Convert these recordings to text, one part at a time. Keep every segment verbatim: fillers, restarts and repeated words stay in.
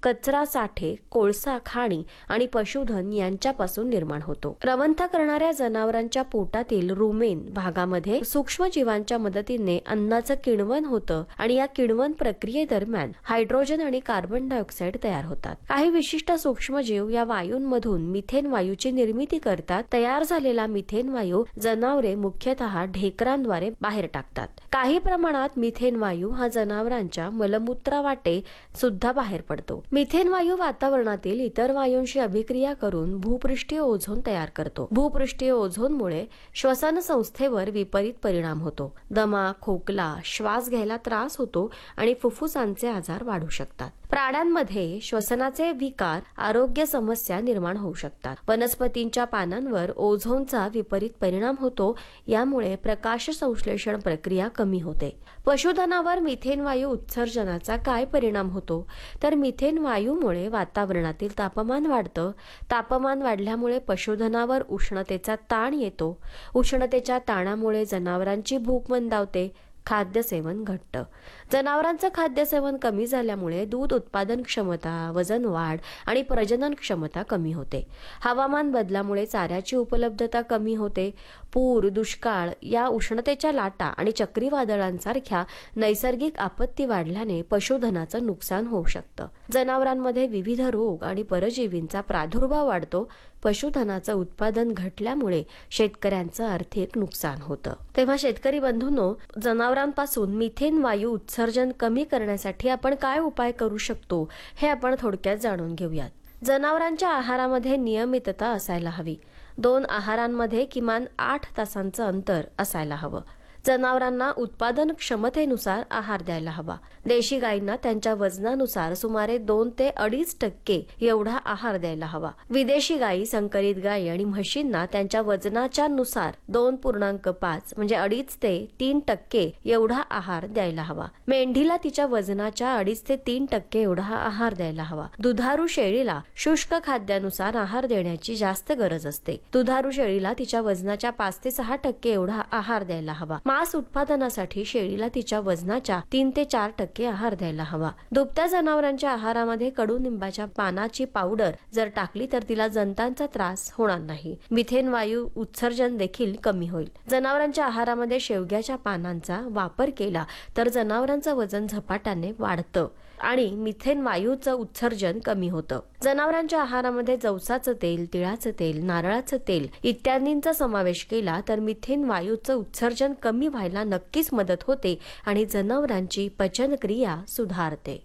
कचरा साठे, कोळसा खाणी आणि पशुधन यांच्यापासून निर्माण होतो. रवंथ करणाऱ्या जनावरांच्या पोटातील रुमेन भागामध्ये सूक्ष्म जीवांच्या मदतीने अन्नाचं किण्वन होतं आणि या किण्वन प्रक्रियेदरम्यान हायड्रोजन आणि कार्बन डायऑक्साईड तयार होतात. काही विशिष्ट सूक्ष्मजीव या वायूंमधून मिथेन वायूची निर्मिती करतात. तयार झालेला मिथेन वायू जनावरे मुख्यतः ढेकरांद्वारे बाहेर टाकतात. काही प्रमाणात मिथेन वायू हा जनावरांच्या मलमूत्रावाटे सुद्धा बाहेर पडतो. मिथेन वायू वातावरणातील इतर वायूंशी अभिक्रिया करून भूपृष्ठीय ओझोन तयार करतो. भूपृष्ठीय ओझोनमुळे श्वसन संस्थेवर विपरीत परिणाम होतो. दमा, खोकला, श्वास घ्यायला त्रास होतो आणि फुफ्फुसांचे आजार वाढू शकतात. प्राण्यांमध्ये श्वसनाचे विकार, आरोग्य समस्या निर्माण होऊ शकतात. वनस्पतींच्या पानांवर ओझोनचा विपरीत परिणाम होतो. यामुळे प्रकाश संश्लेषण प्रक्रिया कमी होते. पशुधनावर मिथेन वायू उत्सर्जनाचा काय परिणाम होतो तर मिथेन वायूमुळे वातावरणातील तापमान वाढतं. तापमान वाढल्यामुळे पशुधनावर उष्णतेचा ताण येतो. उष्णतेच्या ताणामुळे जनावरांची भूक मंदावते. खाद्य सेवन घटतं. जनावरांचं खाद्य सेवन कमी झाल्यामुळे दूध उत्पादन क्षमता, वजन वाढ आणि प्रजनन क्षमता कमी होते. हवामान बदलामुळे चाऱ्याची उपलब्धता कमी होते. पूर, दुष्काळ या उष्णतेच्या लाटा आणि चक्रीवादळांसारख्या नैसर्गिक आपत्ती वाढल्याने पशुधनाचं नुकसान होऊ शकतं. जनावरांमध्ये विविध रोग आणि परजीवींचा प्रादुर्भाव वाढतो. पशुधनाचं उत्पादन घटल्यामुळे शेतकऱ्यांचं आर्थिक नुकसान होतं. तेव्हा शेतकरी बंधूंनो, जनावरांपासून मिथेन वायू उत्सर्जन कमी करण्यासाठी आपण काय उपाय करू शकतो हे आपण थोडक्यात जाणून घेऊयात. जनावरांच्या आहारामध्ये नियमितता असायला हवी. दोन आहारांमध्ये किमान आठ तासांचं अंतर असायला हवं. जनावरांना उत्पादन क्षमतेनुसार आहार द्यायला हवा. देशी गायींना त्यांच्या वजनानुसार सुमारे दोन ते अडीच टक्के एवढा आहार द्यायला हवा. विदेशी गायी, संकरित गायी आणि म्हशींना त्यांच्या वजनाच्या नुसार दोन पूर्णांक पाच म्हणजे अडीच ते तीन टक्के एवढा आहार द्यायला हवा. मेंढीला तिच्या वजनाच्या अडीच ते तीन टक्के एवढा आहार द्यायला हवा. दुधारू शेळीला शुष्क खाद्यानुसार आहार देण्याची जास्त गरज असते. दुधारू शेळीला तिच्या वजनाच्या पाच ते सहा टक्के एवढा आहार द्यायला हवा. मांस उत्पादनासाठी शेळीला तिच्या वजनाच्या तीन ते चार टक्के आहार द्यायला हवा. दुभत्या जनावरांच्या आहारामध्ये कडुनिंबाच्या पानाची पावडर जर टाकली तर तिला जंतांचा त्रास होणार नाही. मिथेन वायू उत्सर्जन देखील कमी होईल. जनावरांच्या आहारामध्ये शेवग्याच्या पानांचा वापर केला तर जनावरांचं वजन झपाट्याने वाढतं आणि मिथेन वायूचं उत्सर्जन कमी होतं. जनावरांच्या आहारामध्ये जवसाचं तेल, तिळाचं तेल, नारळाचं तेल इत्यादींचा समावेश केला तर मिथेन वायूचं उत्सर्जन कमी व्हायला नक्कीच मदत होते आणि जनावरांची पचनक्रिया सुधारते.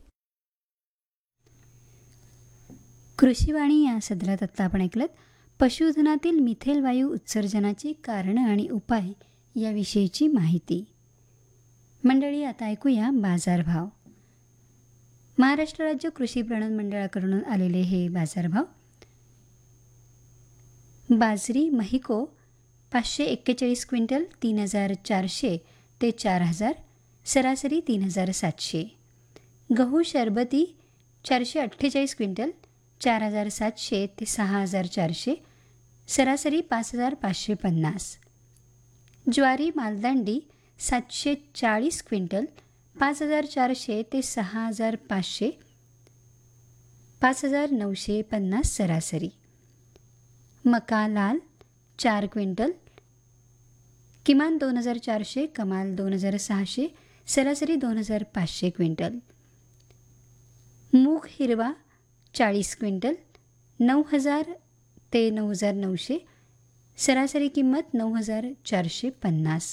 कृषीवाणी या सदरात आता आपण ऐकलं पशुधनातील मिथेन वायू उत्सर्जनाची कारणं आणि उपाय याविषयीची माहिती. मंडळी, आता ऐकूया बाजारभाव. महाराष्ट्र राज्य कृषी पणन मंडळाकडून आलेले हे बाजारभाव. बाजरी महिको पाचशे एक्केचाळीस क्विंटल तीन हजार चारशे ते चार हजार, सरासरी तीन हजार सातशे. गहू शरबती चारशे अठ्ठेचाळीस क्विंटल चार हजार सातशे ते सहा हजार चारशे, सरासरी पाच हजार पाचशे पन्नास. ज्वारी मालदांडी सातशे चाळीस क्विंटल पाच हजार चारशे ते सहा हजार पाचशे, पाच हजार नऊशे पन्नास सरासरी. मका लाल चार क्विंटल किमान दोन हजार चारशे, कमाल दोन हजार सहाशे, सरासरी दोन हजार पाचशे क्विंटल. मूग हिरवा चाळीस क्विंटल नऊ हजार ते नऊ हजार नऊशे, सरासरी किंमत नऊ हजार चारशे पन्नास.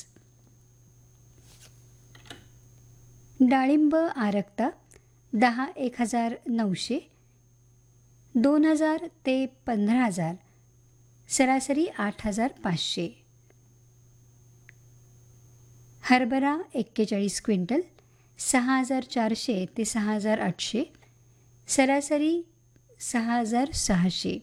डाळिंब आरक्ता दहा एक हजार नऊशे, दोन हजार ते पंधरा हजार, सरासरी आठ हजार पाचशे. हरभरा एक्केचाळीस क्विंटल सहा हजार चारशे ते सहा हजार आठशे, सरासरी सहा हजार सहाशे.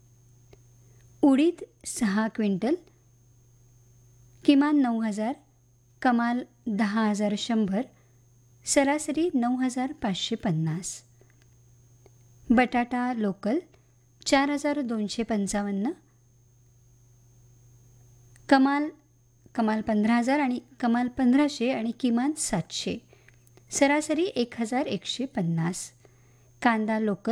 उडीद सहा क्विंटल किमान नऊ हजार, कमाल दहा हजार शंभर, सरासरी नऊ हजार पाचशे पन्नास. बटाटा लोकल चार हजार दोनशे पंचावन्न, कमाल कमाल पंधरा हजार आणि कमाल पंधराशे आणि किमान सातशे, सरासरी एक हजार एकशे पन्नास. कांदा लोकल